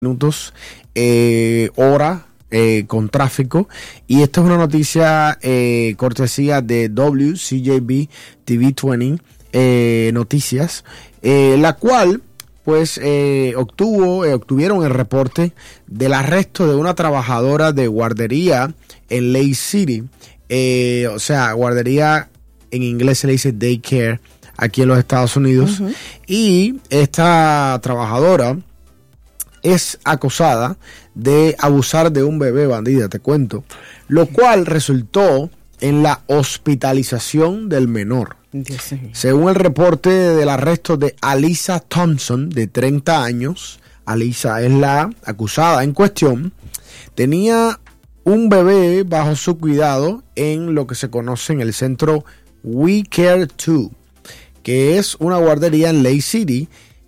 minutos hora con tráfico, y esta es una noticia cortesía de WCJB TV 20 Noticias, la cual pues obtuvieron el reporte del arresto de una trabajadora de guardería en Lake City, o sea, guardería en inglés se le dice daycare aquí en los Estados Unidos. Y esta trabajadora es acusada de abusar de un bebé, bandida, te cuento, lo cual resultó en la hospitalización del menor. Según el reporte del arresto de Alyssa Thompson, de 30 años, Alyssa es la acusada en cuestión, tenía un bebé bajo su cuidado en lo que se conoce en el centro We Care 2, que es una guardería en Lake City.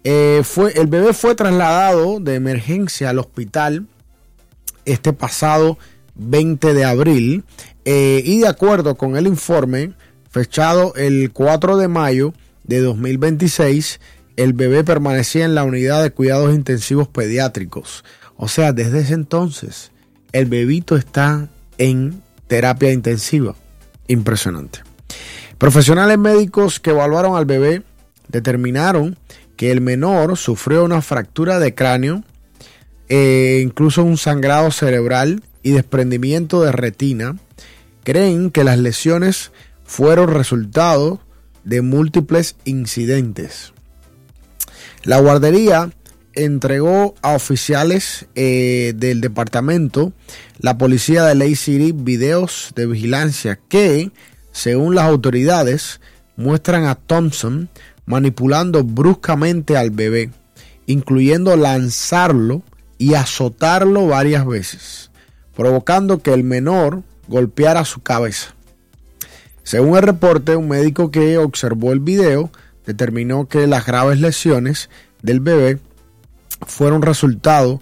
El bebé fue trasladado de emergencia al hospital este pasado 20 de abril y de acuerdo con el informe fechado el 4 de mayo de 2026, el bebé permanecía en la unidad de cuidados intensivos pediátricos. O sea, desde ese entonces el bebito está en terapia intensiva. Impresionante. Profesionales médicos que evaluaron al bebé determinaron que el menor sufrió una fractura de cráneo, incluso un sangrado cerebral y desprendimiento de retina. Creen que las lesiones fueron resultado de múltiples incidentes. La guardería entregó a oficiales del departamento, la policía de Lake City, videos de vigilancia que, según las autoridades, muestran a Thompson manipulando bruscamente al bebé, incluyendo lanzarlo y azotarlo varias veces, provocando que el menor golpeara su cabeza. Según el reporte, un médico que observó el video determinó que las graves lesiones del bebé fueron resultado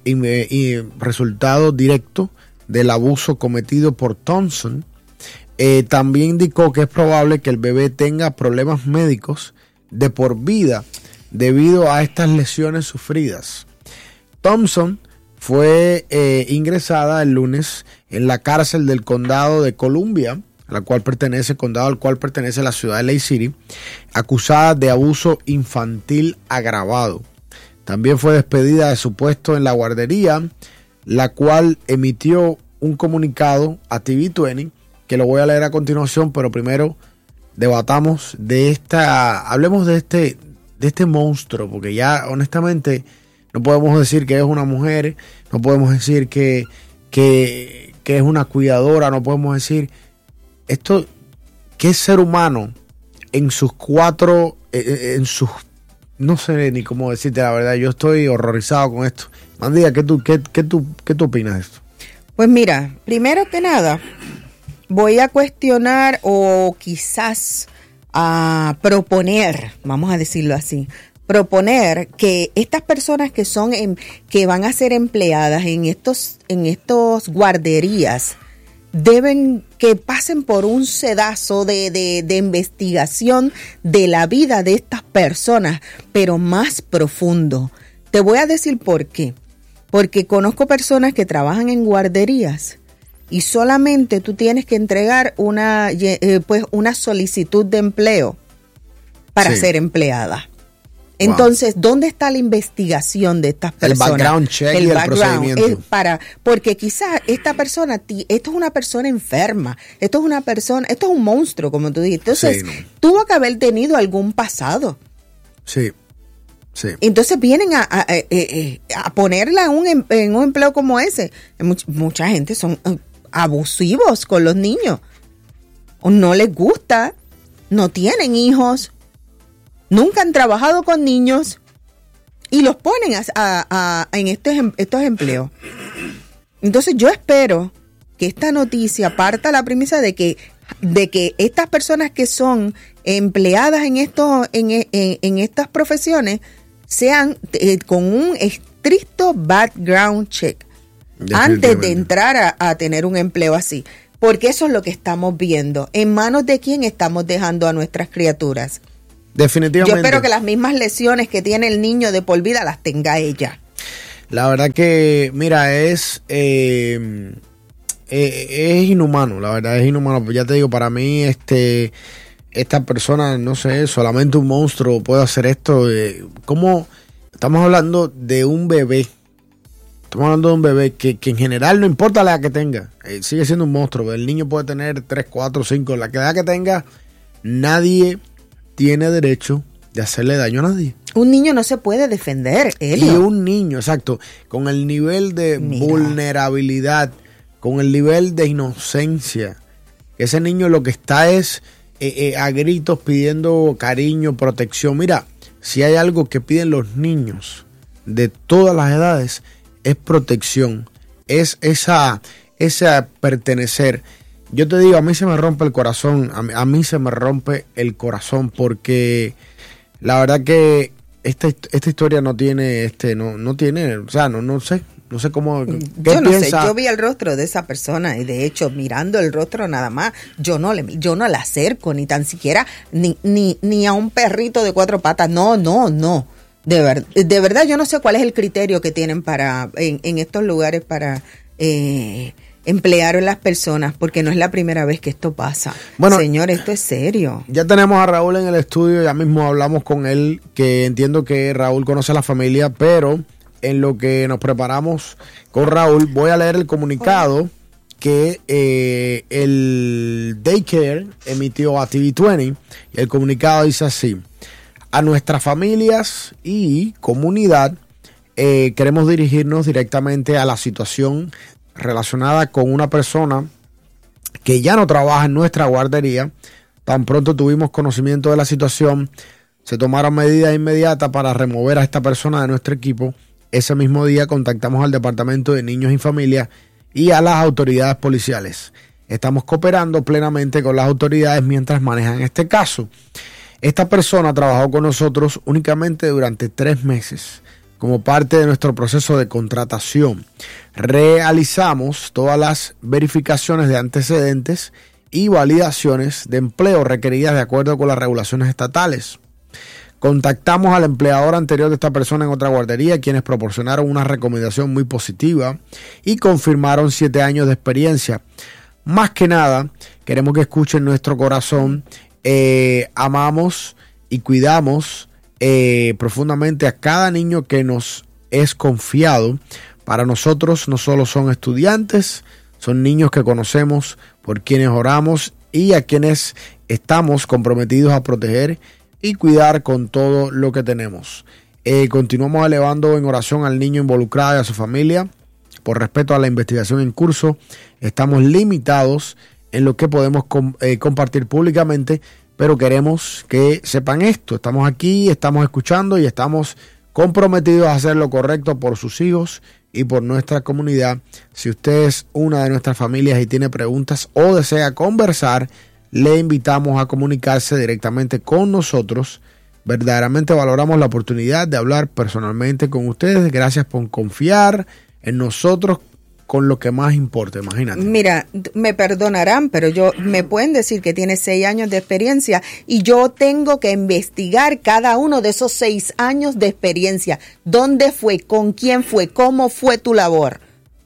directo del abuso cometido por Thompson. También indicó que es probable que el bebé tenga problemas médicos de por vida debido a estas lesiones sufridas. Thompson fue ingresada el lunes en la cárcel del condado de Columbia, condado al cual pertenece la ciudad de Lake City, acusada de abuso infantil agravado. También fue despedida de su puesto en la guardería, la cual emitió un comunicado a TV 20 que lo voy a leer a continuación, pero primero hablemos de este monstruo, porque ya honestamente no podemos decir que es una mujer, no podemos decir que es una cuidadora, no podemos decir esto, que es ser humano en sus no sé ni cómo decirte la verdad. Yo estoy horrorizado con esto. Mandía, ¿qué tú opinas de esto? Pues mira, primero que nada, voy a cuestionar o quizás a proponer, vamos a decirlo así, proponer que estas personas que van a ser empleadas en estos guarderías deben que pasen por un sedazo de investigación de la vida de estas personas, pero más profundo. Te voy a decir por qué. Porque conozco personas que trabajan en guarderías y solamente tú tienes que entregar una solicitud de empleo para ser empleada. Entonces, ¿dónde está la investigación de estas personas? El background check y el procedimiento. Porque quizás esta persona, esto es una persona enferma, esto es un monstruo, como tú dijiste. Entonces, tuvo que haber tenido algún pasado. Sí. Entonces vienen a ponerla en un empleo como ese. Mucha gente son abusivos con los niños. O no les gusta, no tienen hijos, nunca han trabajado con niños y los ponen en estos empleos. Entonces yo espero que esta noticia parta la premisa de que estas personas que son empleadas en estas profesiones sean con un estricto background check antes de entrar a tener un empleo así. Porque eso es lo que estamos viendo. ¿En manos de quién estamos dejando a nuestras criaturas? Definitivamente. Yo espero que las mismas lesiones que tiene el niño de por vida las tenga ella. La verdad que, mira, es inhumano, la verdad es inhumano. Ya te digo, para mí, esta persona, no sé, solamente un monstruo puede hacer esto. ¿Cómo? Estamos hablando de un bebé. Estamos hablando de un bebé que en general no importa la edad que tenga, sigue siendo un monstruo. El niño puede tener 3, 4, 5, la edad que tenga, nadie tiene derecho de hacerle daño a nadie. Un niño no se puede defender, Helio. Y un niño, exacto, con el nivel de vulnerabilidad, con el nivel de inocencia, ese niño lo que está es a gritos pidiendo cariño, protección. Mira, si hay algo que piden los niños de todas las edades, es protección, es esa pertenecer. Yo te digo, a mí se me rompe el corazón, a mí se me rompe el corazón porque la verdad que esta historia no tiene, no tiene, o sea, no sé cómo. Yo no sé, yo vi el rostro de esa persona y de hecho mirando el rostro nada más, yo no la acerco ni tan siquiera ni a un perrito de 4 patas, no. De verdad yo no sé cuál es el criterio que tienen para en estos lugares para emplear a las personas, porque no es la primera vez que esto pasa. Bueno, señor, esto es serio. Ya tenemos a Raúl en el estudio, ya mismo hablamos con él, que entiendo que Raúl conoce a la familia, pero en lo que nos preparamos con Raúl, voy a leer el comunicado que el Daycare emitió a TV20. Y el comunicado dice así: a nuestras familias y comunidad queremos dirigirnos directamente a la situación relacionada con una persona que ya no trabaja en nuestra guardería. Tan pronto tuvimos conocimiento de la situación, se tomaron medidas inmediatas para remover a esta persona de nuestro equipo. Ese mismo día contactamos al Departamento de Niños y Familias y a las autoridades policiales. Estamos cooperando plenamente con las autoridades mientras manejan este caso. Esta persona trabajó con nosotros únicamente durante 3 meses como parte de nuestro proceso de contratación. Realizamos todas las verificaciones de antecedentes y validaciones de empleo requeridas de acuerdo con las regulaciones estatales. Contactamos al empleador anterior de esta persona en otra guardería, quienes proporcionaron una recomendación muy positiva y confirmaron 7 años de experiencia. Más que nada, queremos que escuchen nuestro corazón. Amamos y cuidamos profundamente a cada niño que nos es confiado. Para nosotros no solo son estudiantes, son niños que conocemos, por quienes oramos y a quienes estamos comprometidos a proteger y cuidar con todo lo que tenemos. Continuamos elevando en oración al niño involucrado y a su familia. Por respeto a la investigación en curso, estamos limitados en lo que podemos compartir públicamente, pero queremos que sepan esto. Estamos aquí, estamos escuchando y estamos comprometidos a hacer lo correcto por sus hijos y por nuestra comunidad. Si usted es una de nuestras familias y tiene preguntas o desea conversar, le invitamos a comunicarse directamente con nosotros. Verdaderamente valoramos la oportunidad de hablar personalmente con ustedes. Gracias por confiar en nosotros con lo que más importa, imagínate. Mira, me perdonarán, pero me pueden decir que tiene 6 años de experiencia y yo tengo que investigar cada uno de esos 6 años de experiencia. ¿Dónde fue? ¿Con quién fue? ¿Cómo fue tu labor?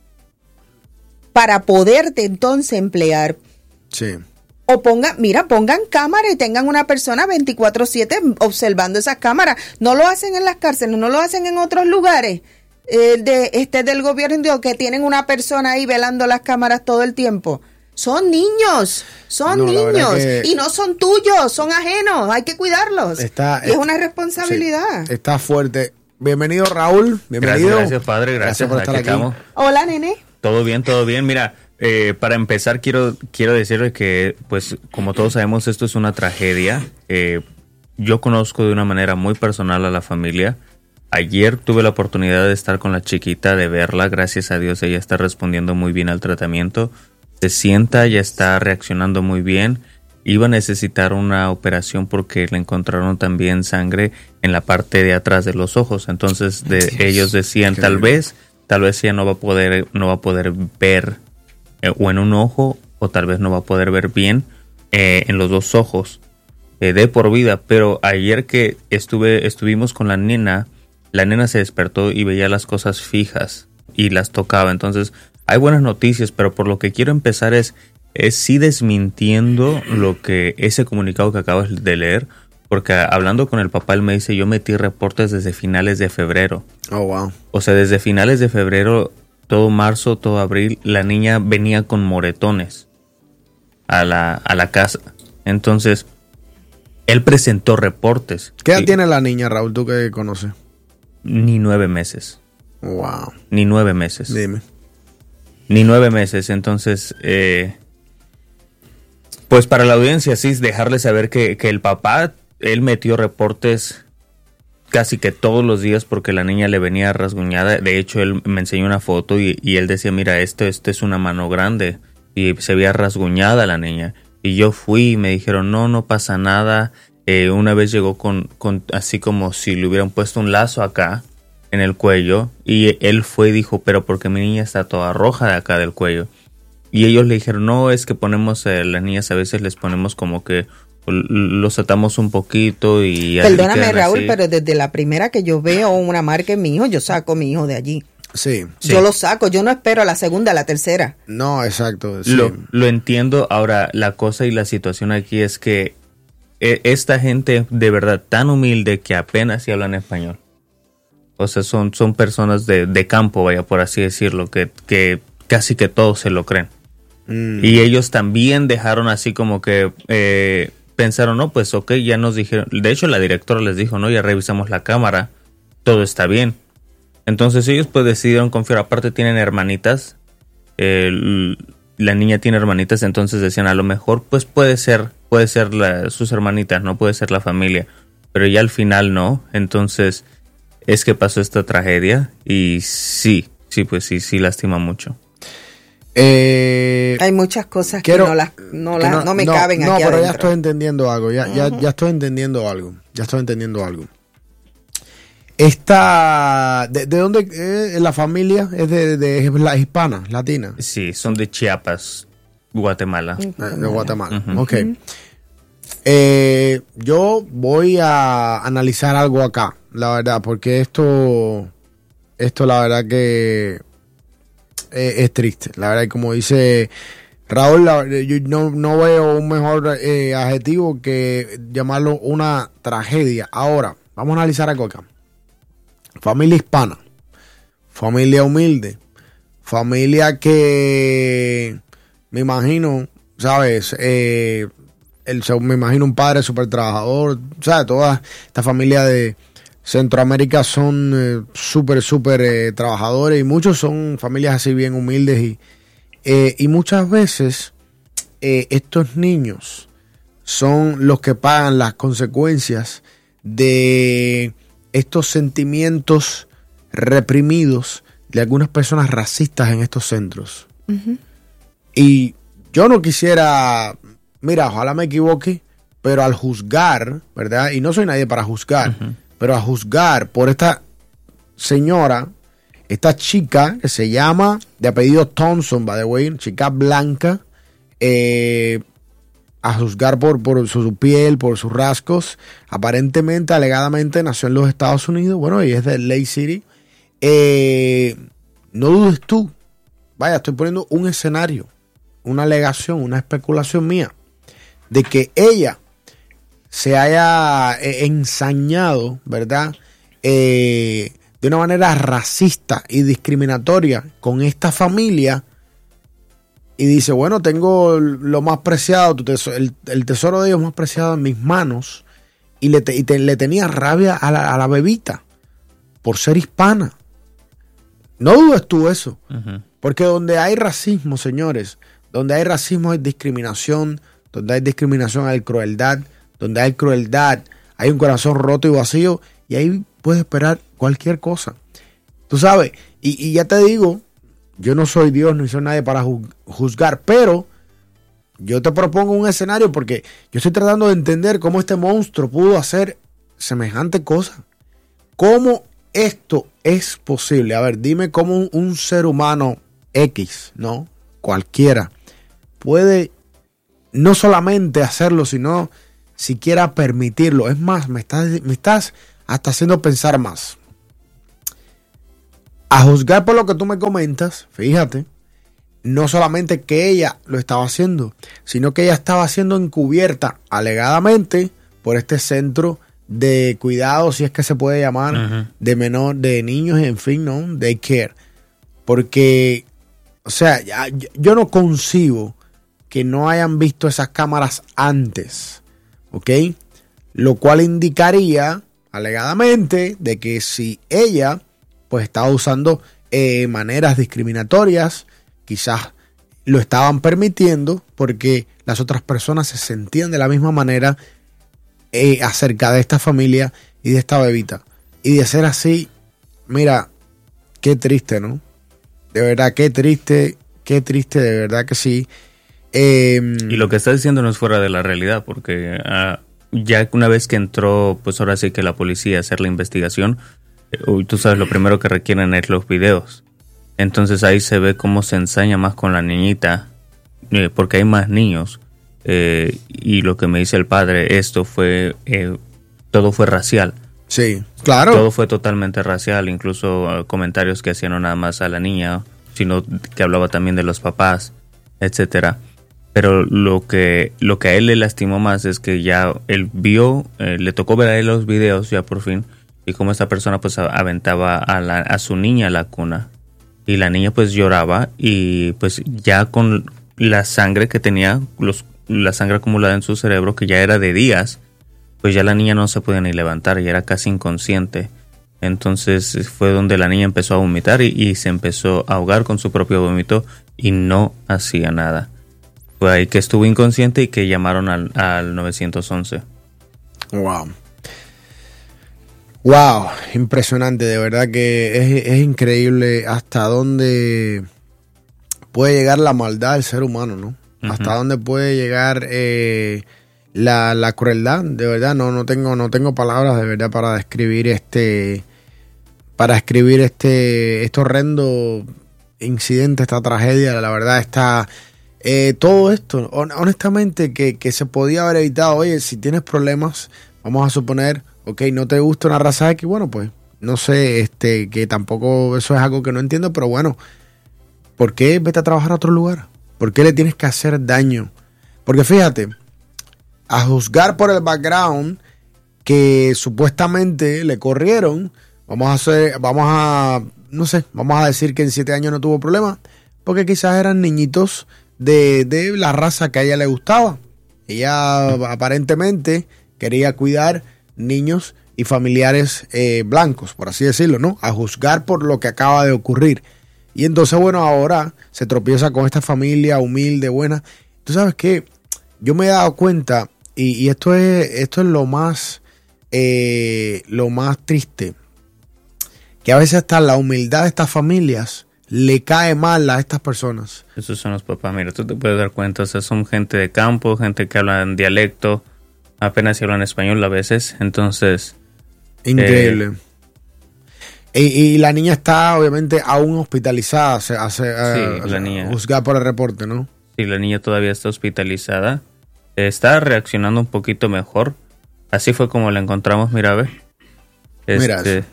Para poderte entonces emplear. Sí. O pongan cámara y tengan una persona 24/7 observando esas cámaras. No lo hacen en las cárceles, no lo hacen en otros lugares del gobierno, que tienen una persona ahí velando las cámaras todo el tiempo. Son niños y no son tuyos, son ajenos, hay que cuidarlos. Es una responsabilidad. Sí, está fuerte. Bienvenido, Raúl. Bienvenido. Gracias, padre. Gracias por estar aquí. Hola, nene. Todo bien. Mira, para empezar quiero decirles que, pues, como todos sabemos, esto es una tragedia. Yo conozco de una manera muy personal a la familia. Ayer tuve la oportunidad de estar con la chiquita, de verla. Gracias a Dios ella está respondiendo muy bien al tratamiento. Se sienta, ya está reaccionando muy bien. Iba a necesitar una operación porque le encontraron también sangre en la parte de atrás de los ojos. Entonces ellos decían, tal vez ella no va a poder ver o en un ojo, o tal vez no va a poder ver bien en los 2 ojos de por vida. Pero ayer que estuvimos con la nena, la nena se despertó y veía las cosas fijas y las tocaba. Entonces, hay buenas noticias, pero por lo que quiero empezar es sí desmintiendo lo que ese comunicado que acabas de leer, porque hablando con el papá, él me dice, yo metí reportes desde finales de febrero. Oh, wow. O sea, desde finales de febrero, todo marzo, todo abril, la niña venía con moretones a la casa. Entonces, él presentó reportes. ¿Qué edad tiene la niña, Raúl, tú que conoces? Ni 9 meses. Wow. Ni 9 meses. Dime. Ni 9 meses. Entonces, pues para la audiencia, sí, dejarle saber que el papá, él metió reportes casi que todos los días porque la niña le venía rasguñada. De hecho, él me enseñó una foto y él decía, mira, esto es una mano grande. Y se veía rasguñada la niña. Y yo fui y me dijeron, no pasa nada. Una vez llegó con así como si le hubieran puesto un lazo acá en el cuello. Y él fue y dijo, pero porque mi niña está toda roja de acá del cuello. Y ellos le dijeron, no, es que ponemos, las niñas a veces les ponemos como que los atamos un poquito y... Perdóname, Raúl, así. Pero desde la primera que yo veo una marca en mi hijo, yo saco a mi hijo de allí. Sí. Yo lo saco, yo no espero a la segunda, a la tercera. No, exacto. Sí. Lo entiendo. Ahora, la cosa y la situación aquí es que esta gente de verdad tan humilde que apenas si hablan español. O sea, son personas de campo, vaya, por así decirlo, que casi que todos se lo creen. Y ellos también dejaron así como que pensaron, no, pues ok, ya nos dijeron. De hecho, la directora les dijo, no, ya revisamos la cámara, todo está bien. Entonces ellos pues decidieron confiar. Aparte tienen hermanitas, la niña tiene hermanitas, entonces decían a lo mejor pues puede ser sus hermanitas, no puede ser la familia, pero ya al final no. Entonces es que pasó esta tragedia y sí lastima mucho. Hay muchas cosas que no me caben aquí pero adentro. ya estoy entendiendo algo, ya estoy entendiendo algo. ¿De dónde la familia? ¿Es de la hispana, latina? Sí, son de Chiapas, Guatemala. De Guatemala, Uh-huh. Ok. Yo voy a analizar algo acá, la verdad, porque esto la verdad que es triste. La verdad, como dice Raúl, yo no veo un mejor adjetivo que llamarlo una tragedia. Ahora, vamos a analizar algo acá. Familia hispana, familia humilde, familia que me imagino, ¿sabes? Me imagino un padre súper trabajador, ¿sabes? Toda esta familia de Centroamérica son súper trabajadores y muchos son familias así bien humildes y muchas veces estos niños son los que pagan las consecuencias de estos sentimientos reprimidos de algunas personas racistas en estos centros. Uh-huh. Y yo no quisiera, mira, ojalá me equivoque, pero al juzgar, ¿verdad? Y no soy nadie para juzgar, uh-huh, pero a juzgar por esta señora, esta chica que se llama, de apellido Thompson, by the way, chica blanca, a juzgar por su piel, por sus rasgos, aparentemente, alegadamente, nació en los Estados Unidos, bueno, y es de Lake City. No dudes tú, vaya, estoy poniendo un escenario, una alegación, una especulación mía, de que ella se haya ensañado, ¿verdad?, de una manera racista y discriminatoria con esta familia. Y dice, bueno, tengo lo más preciado, el tesoro de Dios más preciado en mis manos. Y le tenía rabia a la bebita por ser hispana. No dudes tú eso. Uh-huh. Porque donde hay racismo, señores, donde hay racismo hay discriminación, donde hay discriminación hay crueldad, donde hay crueldad hay un corazón roto y vacío, y ahí puedes esperar cualquier cosa. Tú sabes, y ya te digo, yo no soy Dios ni soy nadie para juzgar, pero yo te propongo un escenario porque yo estoy tratando de entender cómo este monstruo pudo hacer semejante cosa. ¿Cómo esto es posible? A ver, dime cómo un ser humano X, ¿no? Cualquiera, puede no solamente hacerlo, sino siquiera permitirlo. Es más, me estás hasta haciendo pensar más. A juzgar por lo que tú me comentas, fíjate, no solamente que ella lo estaba haciendo, sino que ella estaba siendo encubierta alegadamente por este centro de cuidado, si es que se puede llamar, de niños, en fin, ¿no? Daycare. Porque, o sea, yo no concibo que no hayan visto esas cámaras antes, ¿ok? Lo cual indicaría, alegadamente, de que si ella, pues estaba usando maneras discriminatorias, quizás lo estaban permitiendo porque las otras personas se sentían de la misma manera acerca de esta familia y de esta bebita. Y de ser así, mira, qué triste, ¿no? De verdad, qué triste, de verdad que sí. Y lo que está diciendo no es fuera de la realidad, porque ya una vez que entró, pues ahora sí que la policía a hacer la investigación, tú sabes, lo primero que requieren es los videos. Entonces ahí se ve cómo se ensaña más con la niñita, porque hay más niños. Y lo que me dice el padre, todo fue racial. Sí, claro. Todo fue totalmente racial, incluso comentarios que hacían no nada más a la niña, sino que hablaba también de los papás, etcétera. Pero lo que a él le lastimó más es que ya él vio, le tocó ver a él los videos ya por fin, y cómo esta persona pues aventaba a su niña a la cuna. Y la niña pues lloraba, y pues ya con la sangre que tenía, la sangre acumulada en su cerebro, que ya era de días, pues ya la niña no se podía ni levantar, ya era casi inconsciente. Entonces fue donde la niña empezó a vomitar y se empezó a ahogar con su propio vómito y no hacía nada. Fue ahí que estuvo inconsciente y que llamaron al 911. Wow. Wow, impresionante, de verdad que es increíble hasta dónde puede llegar la maldad del ser humano, ¿no? Hasta dónde puede llegar la crueldad, de verdad, no tengo palabras de verdad para describir este horrendo incidente, esta tragedia. La verdad está todo esto, honestamente, que se podía haber evitado. Oye, si tienes problemas, vamos a suponer, ok, no te gusta una raza X, bueno, pues no sé, que tampoco eso es algo que no entiendo, pero bueno, ¿por qué vete a trabajar a otro lugar? ¿Por qué le tienes que hacer daño? Porque fíjate, a juzgar por el background que supuestamente le corrieron, vamos a decir que en 7 años no tuvo problema, porque quizás eran niñitos de la raza que a ella le gustaba. Ella aparentemente quería cuidar niños y familiares blancos, por así decirlo, ¿no? A juzgar por lo que acaba de ocurrir. Y entonces, bueno, ahora se tropieza con esta familia humilde, buena. ¿Tú sabes qué? Yo me he dado cuenta, y esto es lo más triste, que a veces hasta la humildad de estas familias le cae mal a estas personas. Esos son los papás, mira, tú te puedes dar cuenta, o sea, son gente de campo, gente que habla en dialecto, apenas si hablan español a veces, entonces... Increíble. Y la niña está obviamente aún hospitalizada, la niña, juzgada por el reporte, ¿no? Sí, la niña todavía está hospitalizada. Está reaccionando un poquito mejor. Así fue como la encontramos, mira, ve. Mira eso.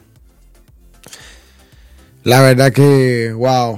La verdad que, wow.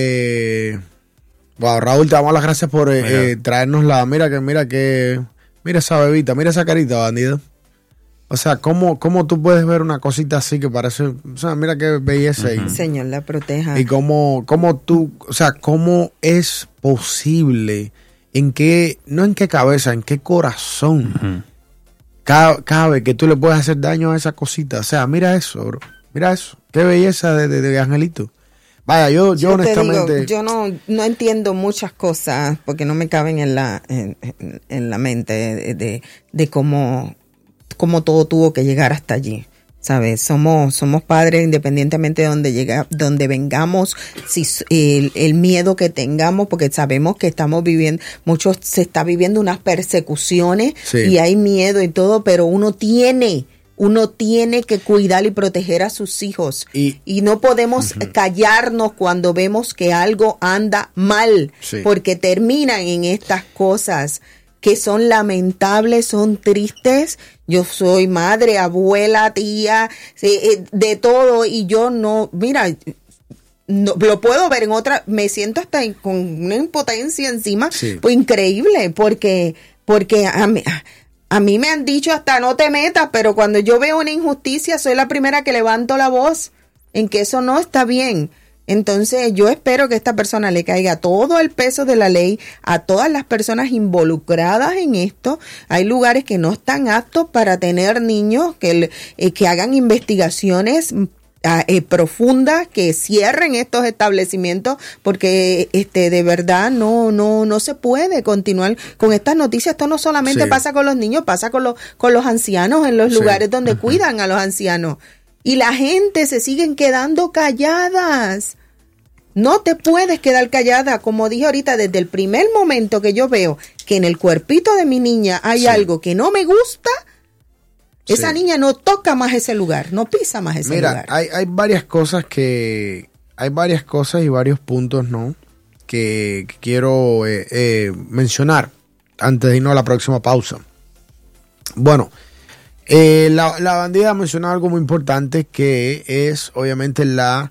Wow, Raúl, te damos las gracias por traernosla. Mira esa bebita, mira esa carita, bandido. O sea, ¿cómo tú puedes ver una cosita así que parece... O sea, mira qué belleza. Uh-huh. Señor, la proteja. Y cómo tú... O sea, ¿cómo es posible? No en qué cabeza, en qué corazón cabe que tú le puedes hacer daño a esa cosita. O sea, mira eso, bro. Mira eso. Qué belleza de Angelito. Vaya, yo honestamente... Digo, yo no entiendo muchas cosas porque no me caben en la mente de cómo todo tuvo que llegar hasta allí, ¿sabes? Somos padres independientemente de donde vengamos, si el miedo que tengamos, porque sabemos que se está viviendo unas persecuciones, sí, y hay miedo y todo, pero uno tiene que cuidar y proteger a sus hijos. Y no podemos callarnos cuando vemos que algo anda mal, sí, porque terminan en estas cosas que son lamentables, son tristes. Yo soy madre, abuela, tía, de todo, y yo no, mira, no, lo puedo ver en otra, me siento hasta con una impotencia encima, Sí. pues increíble, porque a mí me han dicho hasta no te metas, pero cuando yo veo una injusticia soy la primera que levanto la voz en que eso no está bien. Entonces yo espero que a esta persona le caiga todo el peso de la ley a todas las personas involucradas en esto. Hay lugares que no están aptos para tener niños, que hagan investigaciones profundas, que cierren estos establecimientos, porque de verdad no se puede continuar con estas noticias. Esto no solamente Sí. pasa con los niños, pasa con los ancianos en los Sí. lugares donde cuidan a los ancianos. Y la gente se siguen quedando calladas. No te puedes quedar callada. Como dije ahorita, desde el primer momento que yo veo que en el cuerpito de mi niña hay Sí. algo que no me gusta, esa Sí. niña no toca más ese lugar, no pisa más ese lugar. Hay varias cosas y varios puntos, ¿no? Que quiero mencionar antes de irnos a la próxima pausa. Bueno, la bandida ha mencionado algo muy importante, que es obviamente la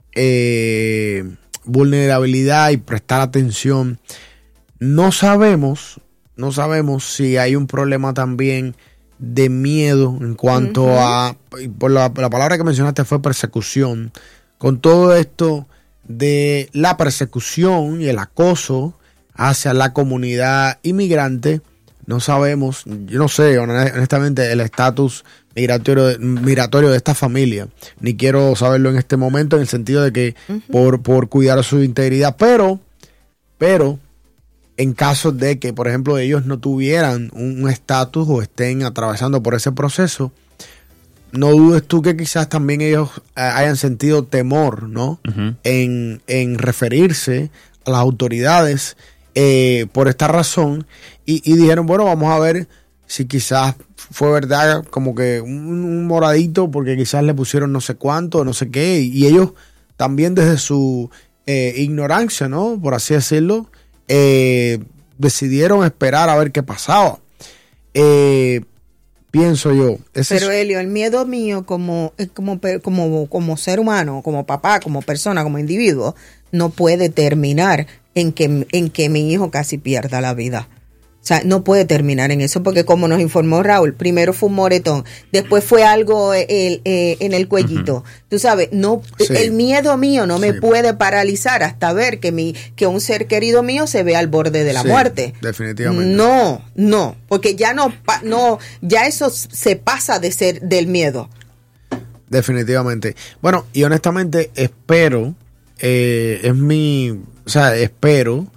vulnerabilidad y prestar atención. No sabemos si hay un problema también de miedo en cuanto a, por la palabra que mencionaste fue persecución, con todo esto de la persecución y el acoso hacia la comunidad inmigrante. No sabemos, yo no sé honestamente el estatus migratorio de esta familia, ni quiero saberlo en este momento, en el sentido de que por cuidar su integridad, pero en caso de que, por ejemplo, ellos no tuvieran un estatus o estén atravesando por ese proceso, no dudes tú que quizás también ellos hayan sentido temor, ¿no? En referirse a las autoridades por esta razón y dijeron, bueno, vamos a ver si quizás fue verdad, como que un moradito, porque quizás le pusieron no sé cuánto, no sé qué, y ellos también desde su ignorancia, ¿no? Por así decirlo, decidieron esperar a ver qué pasaba. Pienso yo. Pero Elio, el miedo mío como ser humano, como papá, como persona, como individuo, no puede terminar en que mi hijo casi pierda la vida. O sea, no puede terminar en eso, porque como nos informó Raúl, primero fue un moretón, después fue algo en el cuellito. Tú sabes, no, Sí. el miedo mío no me Sí. puede paralizar hasta ver que un ser querido mío se ve al borde de la Sí, muerte. definitivamente. No, porque ya ya eso se pasa de ser del miedo. Definitivamente. Bueno, y honestamente espero, espero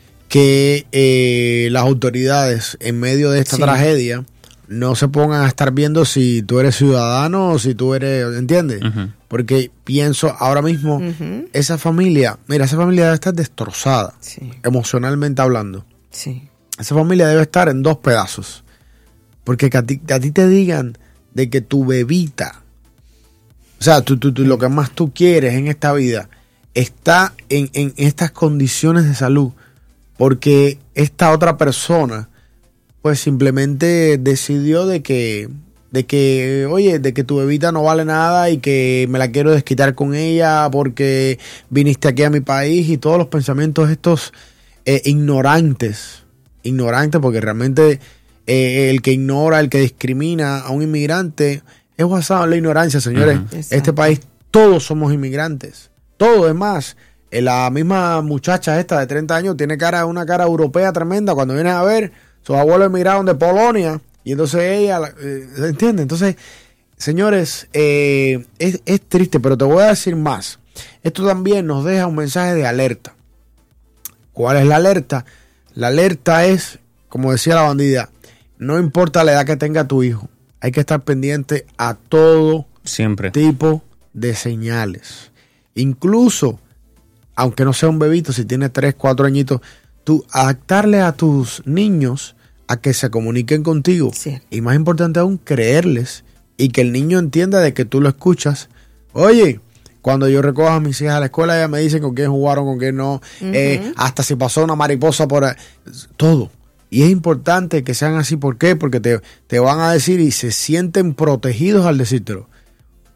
que las autoridades en medio de esta Sí. tragedia no se pongan a estar viendo si tú eres ciudadano o si tú eres, ¿entiendes? Porque pienso ahora mismo, esa familia debe estar destrozada, Sí. emocionalmente hablando. Sí. Esa familia debe estar en dos pedazos. Porque que a ti te digan de que tu bebita, o sea, tú lo que más tú quieres en esta vida, está en estas condiciones de salud, porque esta otra persona pues simplemente decidió de que tu bebita no vale nada y que me la quiero desquitar con ella porque viniste aquí a mi país, y todos los pensamientos estos ignorantes, porque realmente el que ignora, el que discrimina a un inmigrante es basado en la ignorancia, señores. Exacto. Este país todos somos inmigrantes, todos. Es más, la misma muchacha esta de 30 años tiene una cara europea tremenda. Cuando vienes a ver, sus abuelos emigraron de Polonia y entonces ella, ¿entiendes? Entonces, señores, es triste, pero te voy a decir más. Esto también nos deja un mensaje de alerta. ¿Cuál es la alerta? La alerta es, como decía la bandida, no importa la edad que tenga tu hijo, hay que estar pendiente a todo Siempre. tipo de señales. Incluso, aunque no sea un bebito, si tiene 3, 4 añitos, tú adaptarle a tus niños a que se comuniquen contigo. Sí. Y más importante aún, creerles y que el niño entienda de que tú lo escuchas. Oye, cuando yo recojo a mis hijas a la escuela, ellas me dicen con quién jugaron, con quién no, hasta si pasó una mariposa por ahí, todo. Y es importante que sean así. ¿Por qué? Porque te van a decir y se sienten protegidos al decírtelo.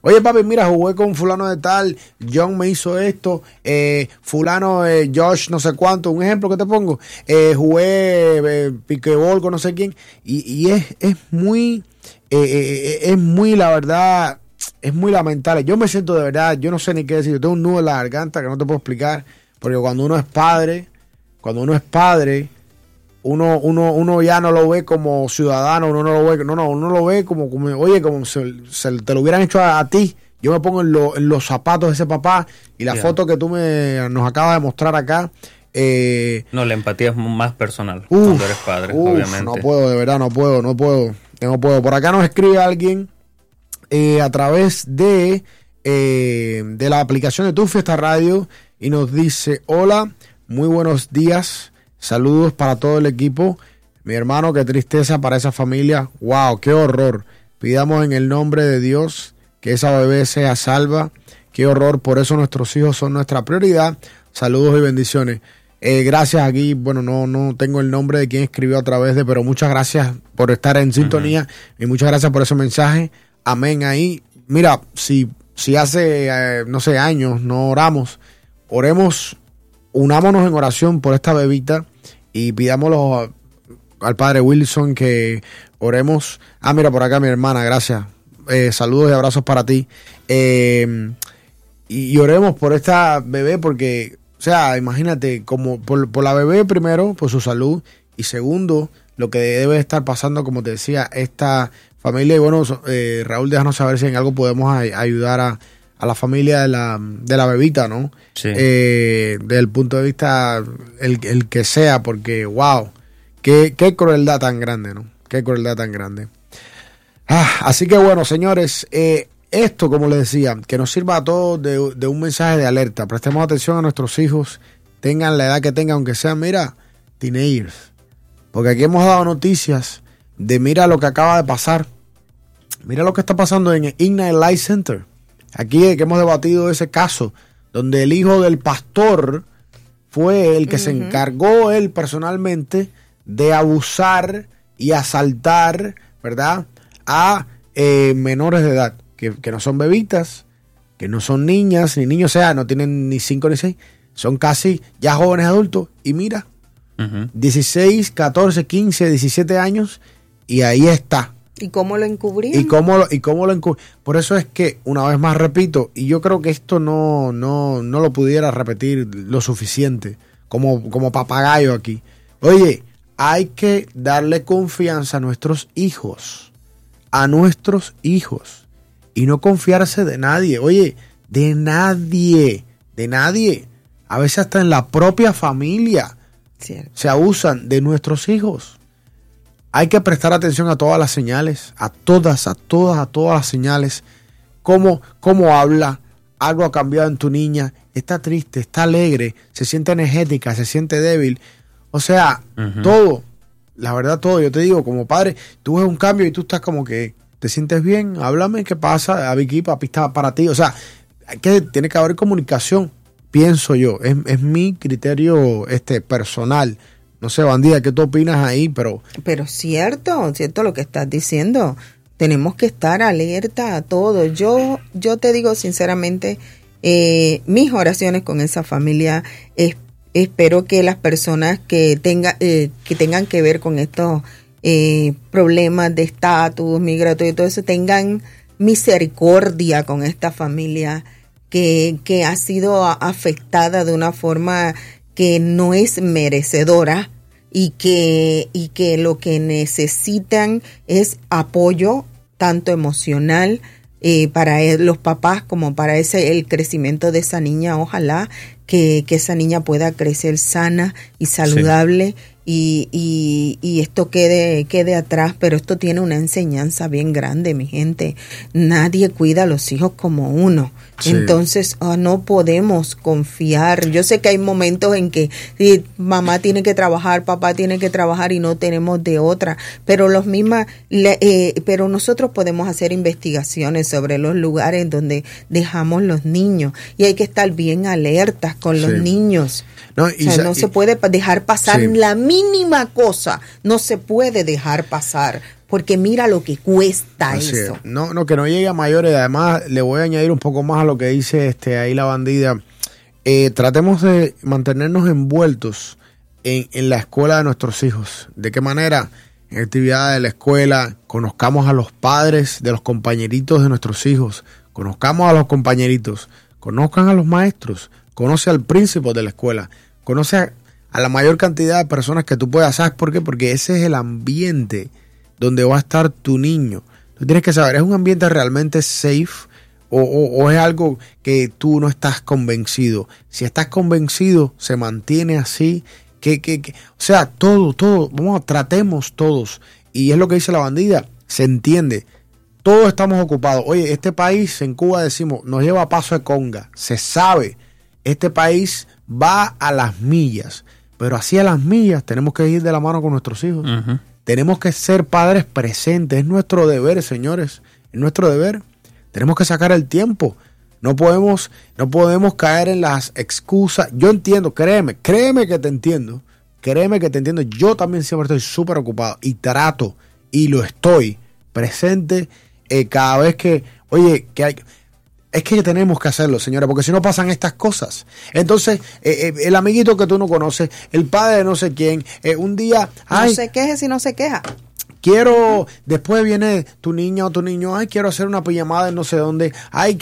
Oye, papi, mira, jugué con fulano de tal, John me hizo esto, fulano, Josh no sé cuánto, un ejemplo que te pongo, jugué piquebol con no sé quién, y es muy, la verdad, es muy lamentable. Yo me siento de verdad, yo no sé ni qué decir, yo tengo un nudo en la garganta que no te puedo explicar, porque cuando uno es padre, uno ya no lo ve como ciudadano, uno lo ve como oye, como se te lo hubieran hecho a ti. Yo me pongo en los zapatos de ese papá y la foto que tú nos acabas de mostrar acá. No, la empatía es más personal cuando eres padre, obviamente. No puedo, de verdad, no puedo. Por acá nos escribe alguien a través de la aplicación de Tu Fiesta Radio y nos dice: hola, muy buenos días. Saludos para todo el equipo. Mi hermano, qué tristeza para esa familia. Wow, qué horror. Pidamos en el nombre de Dios que esa bebé sea salva. Qué horror, por eso nuestros hijos son nuestra prioridad. Saludos y bendiciones. Gracias aquí, bueno, no tengo el nombre de quien escribió a través de, pero muchas gracias por estar en sintonía y muchas gracias por ese mensaje. Amén ahí. Mira, si hace, no sé, años no oramos, oremos, unámonos en oración por esta bebita y pidámoslo al Padre Wilson que oremos. Mira, por acá mi hermana, gracias. Saludos y abrazos para ti. Y oremos por esta bebé porque, o sea, imagínate, como por la bebé primero, por su salud, y segundo, lo que debe estar pasando, como te decía, esta familia. Y bueno, Raúl, déjanos saber si en algo podemos ayudar a la familia de la bebita, ¿no? Sí. Desde el punto de vista, el que sea, porque, wow, qué crueldad tan grande, ¿no? Qué crueldad tan grande. Así que bueno, señores, esto, como les decía, que nos sirva a todos de un mensaje de alerta. Prestemos atención a nuestros hijos, tengan la edad que tengan, aunque sean, mira, teenagers. Porque aquí hemos dado noticias de mira lo que acaba de pasar. Mira lo que está pasando en Ignite Life Center. Aquí que hemos debatido ese caso, donde el hijo del pastor fue el que se encargó él personalmente de abusar y asaltar, ¿verdad?, a menores de edad, que no son bebitas, que no son niñas ni niños, o sea, no tienen ni 5 ni 6, son casi ya jóvenes adultos. Y mira, 16, 14, 15, 17 años, y ahí está. ¿Y cómo lo encubrían? ¿Y cómo lo encubrían? Por eso es que, una vez más repito, y yo creo que esto no lo pudiera repetir lo suficiente, como papagayo aquí. Oye, hay que darle confianza a nuestros hijos, y no confiarse de nadie. Oye, de nadie. A veces hasta en la propia familia se abusan de nuestros hijos. Hay que prestar atención a todas las señales, a todas las señales. Cómo habla, algo ha cambiado en tu niña, está triste, está alegre, se siente energética, se siente débil. O sea, todo, la verdad todo. Yo te digo, como padre, tú ves un cambio y tú estás como que, ¿te sientes bien? Háblame, ¿qué pasa? Aquí, papi, está para ti. O sea, tiene que haber comunicación, pienso yo. Es mi criterio personal. No sé, Bandida, ¿qué tú opinas ahí? Pero cierto lo que estás diciendo. Tenemos que estar alerta a todo. Yo te digo sinceramente, mis oraciones con esa familia, espero que las personas que tengan que ver con estos problemas de estatus migratorio y todo eso, tengan misericordia con esta familia que ha sido afectada de una forma que no es merecedora y que lo que necesitan es apoyo tanto emocional para los papás como para el crecimiento de esa niña. Ojalá que esa niña pueda crecer sana y saludable. Sí. Y esto quede atrás, pero esto tiene una enseñanza bien grande, mi gente. Nadie cuida a los hijos como uno. Sí. Entonces, no podemos confiar. Yo sé que hay momentos en que mamá tiene que trabajar, papá tiene que trabajar y no tenemos de otra. Pero pero nosotros podemos hacer investigaciones sobre los lugares donde dejamos los niños y hay que estar bien alertas con los niños. No se puede dejar pasar la mínima mínima cosa no se puede dejar pasar, porque mira lo que cuesta Así eso. es. No, que no llegue a mayores. Además, le voy a añadir un poco más a lo que dice ahí la bandida. Tratemos de mantenernos envueltos en la escuela de nuestros hijos. ¿De qué manera? En actividades de la escuela, conozcamos a los padres de los compañeritos de nuestros hijos, conozcamos a los compañeritos, conozcan a los maestros, conoce al príncipe de la escuela, conoce a la mayor cantidad de personas que tú puedas. ¿Sabes por qué? Porque ese es el ambiente donde va a estar tu niño. Tú tienes que saber, ¿es un ambiente realmente safe o es algo que tú no estás convencido? Si estás convencido, se mantiene así. O sea, todo, tratemos todos. Y es lo que dice la bandida, se entiende. Todos estamos ocupados. Oye, este país, en Cuba decimos, nos lleva a paso de conga. Se sabe, este país va a las millas. Pero así a las millas tenemos que ir de la mano con nuestros hijos. Uh-huh. Tenemos que ser padres presentes. Es nuestro deber, señores. Es nuestro deber. Tenemos que sacar el tiempo. No podemos caer en las excusas. Yo entiendo, créeme que te entiendo. Yo también siempre estoy súper ocupado y trato, y lo estoy, presente cada vez que, oye, que hay... Es que tenemos que hacerlo, señora, porque si no pasan estas cosas. Entonces, el amiguito que tú no conoces, el padre de no sé quién, un día... No se queje si no se queja. Después viene tu niña o tu niño, quiero hacer una pijamada en no sé dónde,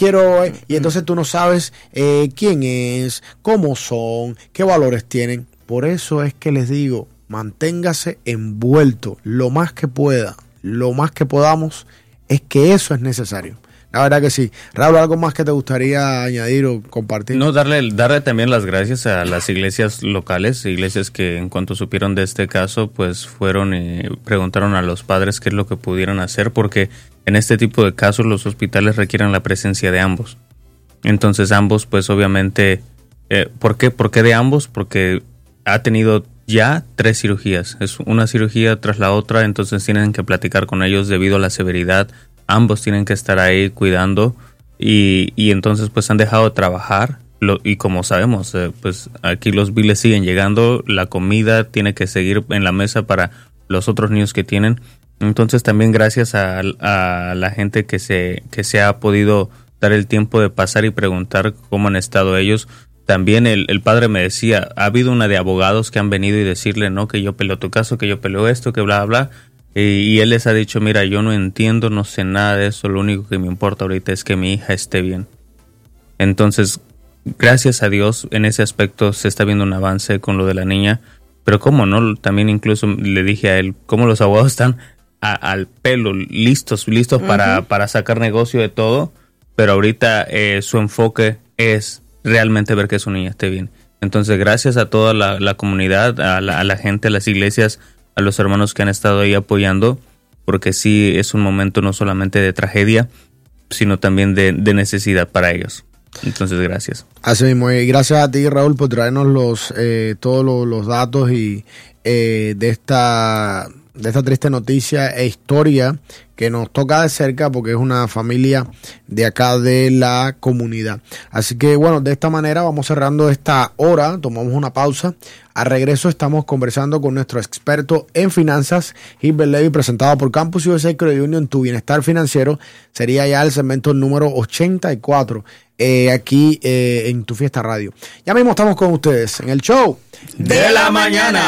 y entonces tú no sabes quién es, cómo son, qué valores tienen. Por eso es que les digo, manténgase envuelto lo más que pueda, lo más que podamos, es que eso es necesario. La verdad que sí. Raúl, ¿algo más que te gustaría añadir o compartir? No, darle también las gracias a las iglesias locales, iglesias que en cuanto supieron de este caso, pues fueron y preguntaron a los padres qué es lo que pudieran hacer, porque en este tipo de casos los hospitales requieren la presencia de ambos. Entonces ambos, pues obviamente, ¿por qué? ¿Por qué de ambos? Porque ha tenido ya 3 cirugías. Es una cirugía tras la otra, entonces tienen que platicar con ellos debido a la severidad. Ambos tienen que estar ahí cuidando y entonces pues han dejado de trabajar y como sabemos, pues aquí los biles siguen llegando, la comida tiene que seguir en la mesa para los otros niños que tienen. Entonces también gracias a la gente que se ha podido dar el tiempo de pasar y preguntar cómo han estado ellos. También el padre me decía, ha habido una de abogados que han venido y decirle, no, que yo peleo tu caso, que yo peleo esto, que bla, bla. Y él les ha dicho, mira, yo no entiendo, no sé nada de eso, lo único que me importa ahorita es que mi hija esté bien. Entonces, gracias a Dios, en ese aspecto se está viendo un avance con lo de la niña, pero cómo no, también incluso le dije a él, cómo los abogados están al pelo, listos uh-huh. para sacar negocio de todo, pero ahorita su enfoque es realmente ver que su niña esté bien. Entonces, gracias a toda la comunidad, a la gente, a las iglesias, a los hermanos que han estado ahí apoyando, porque sí es un momento no solamente de tragedia, sino también de necesidad para ellos. Entonces, gracias. Así mismo, y gracias a ti, Raúl, por traernos todos los datos y de esta triste noticia e historia que nos toca de cerca porque es una familia de acá de la comunidad. Así que bueno, de esta manera vamos cerrando esta hora, tomamos una pausa. Al regreso estamos conversando con nuestro experto en finanzas, Gilbert Levy, presentado por Campus USA Credit Union. Tu bienestar financiero sería ya el segmento número 84 aquí en Tu Fiesta Radio. Ya mismo estamos con ustedes en el show de la mañana.